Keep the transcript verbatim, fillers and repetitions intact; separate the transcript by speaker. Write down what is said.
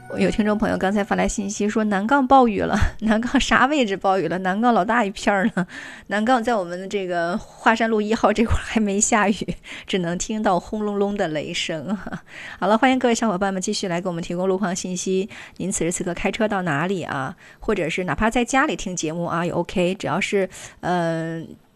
Speaker 1: 有听众朋友刚才发来信息说南岗暴雨了，南岗啥位置暴雨了？南岗老大一片了。南岗在我们的这个华山路一号这块还没下雨，只能听到轰隆隆的雷声。好了，欢迎各位小伙伴们继续来给我们提供路况信息。您此时此刻开车到哪里啊？或者是哪怕在家里听节目啊也 OK， 只要是呃